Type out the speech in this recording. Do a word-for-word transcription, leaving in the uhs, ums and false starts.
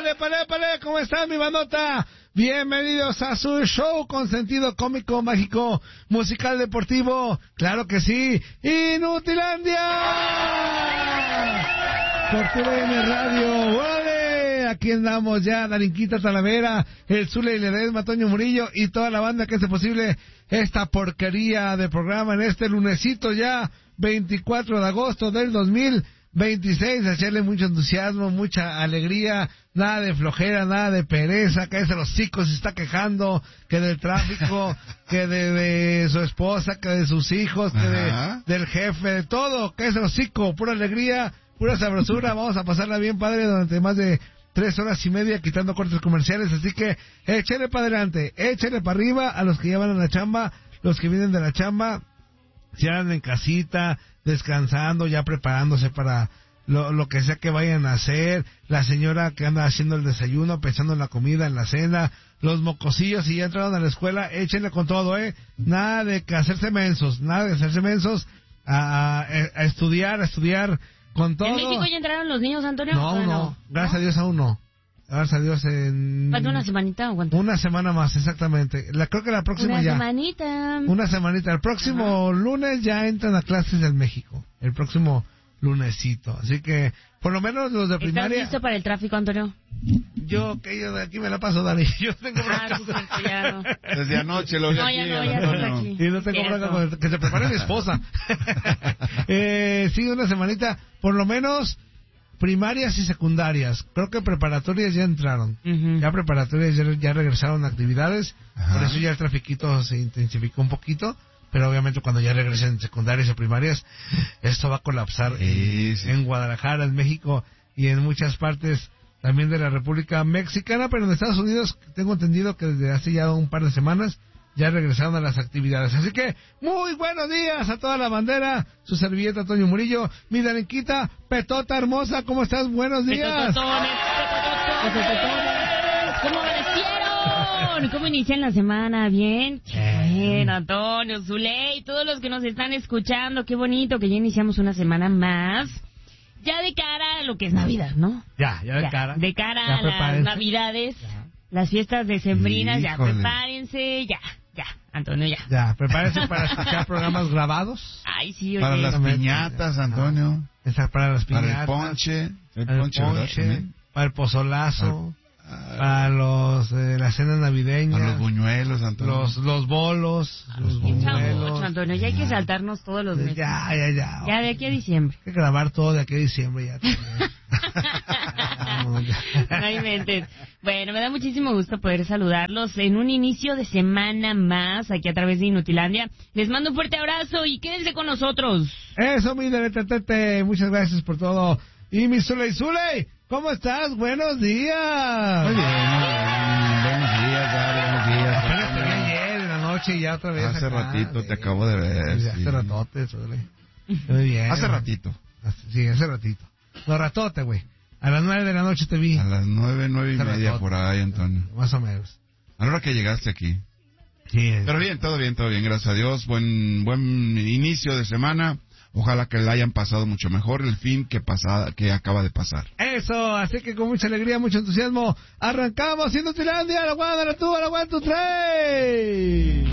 épale, épale, épale, ¿cómo está mi bandota? Bienvenidos a su show con sentido cómico, mágico, musical, deportivo, claro que sí, Inutilandia. Por T V N Radio, ¡órale! Aquí andamos ya, Darinquita Talavera, el Zule y Ledesma, Toño Murillo y toda la banda que hace posible esta porquería de programa en este lunesito ya, veinticuatro de agosto del dos mil veintiséis, hacerle mucho entusiasmo, mucha alegría, nada de flojera, nada de pereza, cállese los hocicos, se está quejando, que del tráfico, que de, de su esposa, que de sus hijos, que de, del jefe, de todo, cállese los hocicos, pura alegría, pura sabrosura, vamos a pasarla bien padre durante más de tres horas y media quitando cortes comerciales, así que échale para adelante, échale para arriba a los que ya van a la chamba, los que vienen de la chamba, si andan en casita, descansando, ya preparándose para lo, lo que sea que vayan a hacer, la señora que anda haciendo el desayuno, pensando en la comida, en la cena, los mocosillos, si ya entraron a la escuela, échenle con todo, eh, nada de que hacerse mensos, nada de hacerse mensos, a, a, a estudiar, a estudiar con todo. ¿En México ya entraron los niños, Antonio? No, no, no, gracias ¿no? a Dios aún no. Gracias a Dios en... ¿Falta una semanita o cuánto? Una semana más, exactamente. La, creo que la próxima una ya. Una semanita. Una semanita. El próximo Ajá. lunes ya entran a clases en México. El próximo lunesito. Así que, por lo menos los de primaria... ¿Estás listo para el tráfico, Antonio? Yo, que yo de aquí me la paso, Dani. Yo tengo ah, bronca. Ya no. Desde anoche lo vi no, aquí. Ya no, ya no, aquí. Y no tengo bronca con el, que se prepare mi esposa. eh, sí, una semanita. Por lo menos... primarias y secundarias, creo que preparatorias ya entraron, uh-huh. ya preparatorias ya, ya regresaron a actividades, Ajá. por eso ya el trafiquito se intensificó un poquito, pero obviamente cuando ya regresen secundarias y primarias, esto va a colapsar sí, en, sí. en Guadalajara, en México y en muchas partes también de la República Mexicana, pero en Estados Unidos tengo entendido que desde hace ya un par de semanas ya regresaron a las actividades. Así que, muy buenos días a toda la bandera, su servilleta Toño Murillo, mi Darinquita, Petota hermosa, ¿cómo estás? Buenos días. Petototones, petototones, ¿cómo amanecieron? ¿Cómo inician la semana? ¿Bien? Qué bien, Antonio, Zuley, todos los que nos están escuchando, qué bonito que ya iniciamos una semana más. Ya de cara a lo que es Navidad, ¿no? Ya, ya de ya, cara. De cara ya a las Navidades, ya. Las fiestas decembrinas, ya prepárense, ya. Ya, Antonio, ya. Ya, prepárense para escuchar programas grabados. Ay, sí, oye. Para las piñatas, Antonio. Esa para las piñatas. Para el ponche. El para ponche, el ponche para el pozolazo. Para, para los eh, las cenas navideñas. Para los buñuelos, Antonio. Los, los bolos. Ah, los buñuelos. Mucho, Antonio, ya hay que saltarnos todos los meses. Ya, ya, ya. Ya de aquí a diciembre. Hay que grabar todo de aquí a diciembre ya. No inventes. Bueno, me da muchísimo gusto poder saludarlos en un inicio de semana más aquí a través de Inutilandia. Les mando un fuerte abrazo y quédense con nosotros. Eso, mi Deletete, muchas gracias por todo. Y mi Zuley, Zuley, ¿cómo estás? Buenos días. Muy bien, muy bien. Buenos días, Gary, buenos días. Apenas te vi ayer en la noche y ya otra vez Hace acá, ratito de... te acabo de ver. Sí, hace sí. ratote, Zuley. Muy bien. Hace ratito. Sí, hace ratito. No, ratote, güey. A las nueve de la noche te vi. A las nueve, nueve y media ratote, por ahí, Antonio. Más o menos. A la hora que llegaste aquí. Sí. Pero bien, todo bien, todo bien, gracias a Dios. Buen buen inicio de semana. Ojalá que le hayan pasado mucho mejor el fin que pasada, que acaba de pasar. Eso, así que con mucha alegría, mucho entusiasmo, arrancamos Inutilandia, a la one, a la two, a la one, two, three.